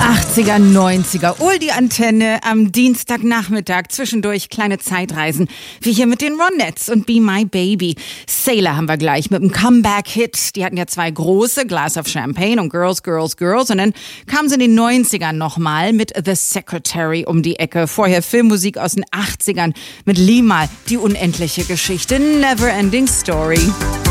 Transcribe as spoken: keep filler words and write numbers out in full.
achtziger, neunziger, hol die Antenne am Dienstagnachmittag, zwischendurch kleine Zeitreisen, wie hier mit den Ronettes und Be My Baby. Sailor haben wir gleich mit einem Comeback-Hit. Die hatten ja zwei große, Glass of Champagne und Girls, Girls, Girls. Und dann kamen sie in den neunzigern nochmal mit The Secretary um die Ecke. Vorher Filmmusik aus den achtzigern mit Limahl, die unendliche Geschichte, Never Ending Story.